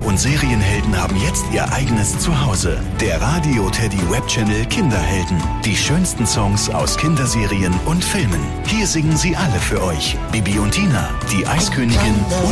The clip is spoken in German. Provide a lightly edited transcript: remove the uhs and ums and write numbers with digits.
und Serienhelden haben jetzt ihr eigenes Zuhause. Der Radio Teddy Webchannel Kinderhelden. Die schönsten Songs aus Kinderserien und Filmen. Hier singen sie alle für euch. Bibi und Tina, die Eiskönigin und